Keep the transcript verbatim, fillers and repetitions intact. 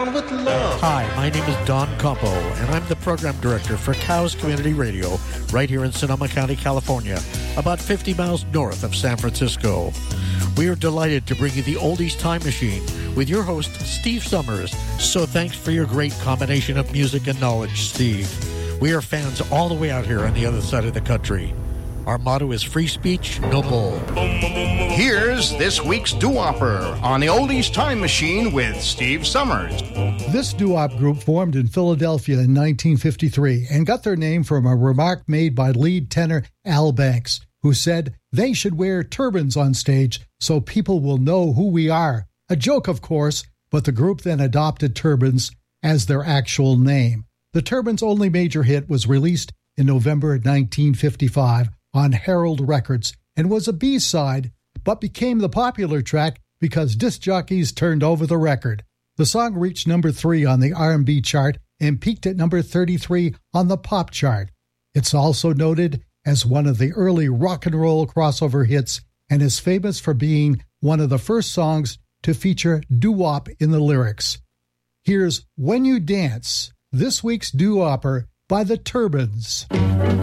With love. Hi, my name is Don Campo, and I'm the program director for Cows Community Radio right here in Sonoma County, California, about fifty miles north of San Francisco. We are delighted to bring you the Oldies Time Machine with your host, Steve Summers. So thanks for your great combination of music and knowledge, Steve. We are fans all the way out here on the other side of the country. Our motto is free speech, no bull. Here's this week's doo-wopper on the Oldies Time Machine with Steve Summers. This doo-wop group formed in Philadelphia in nineteen fifty-three and got their name from a remark made by lead tenor Al Banks, who said they should wear turbans on stage so people will know who we are. A joke, of course, but the group then adopted turbans as their actual name. The Turbans' only major hit was released in November nineteen fifty-five on Herald Records and was a B-side, but became the popular track because disc jockeys turned over the record. The song reached number three on the R and B chart and peaked at number thirty-three on the pop chart. It's also noted as one of the early rock and roll crossover hits and is famous for being one of the first songs to feature doo-wop in the lyrics. Here's When You Dance, this week's doo-wopper by the Turbans.